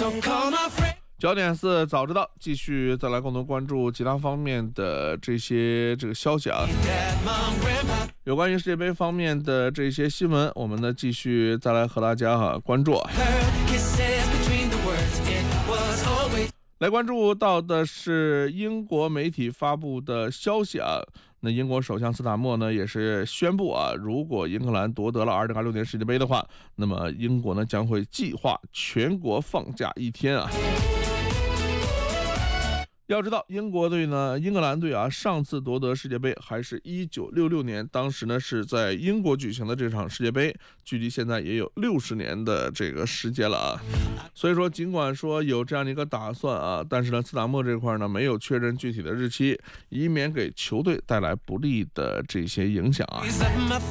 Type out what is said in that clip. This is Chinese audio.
焦点4早知道，继续再来共同关注其他方面的这个消息啊。有关于世界杯方面的这些新闻，我们呢继续再来和大家关注。来关注到的是英国媒体发布的消息啊。那英国首相斯塔默呢也是宣布啊，如果英格兰夺得了2026年世界杯的话，那么英国呢将会计划全国放假1天啊。要知道，英格兰队啊，上次夺得世界杯还是1966年，当时呢是在英国举行的这场世界杯，距离现在也有60年的这个时间了啊。所以说，尽管说有这样的一个打算啊，但是呢，斯塔默这块呢没有确认具体的日期，以免给球队带来不利的这些影响啊。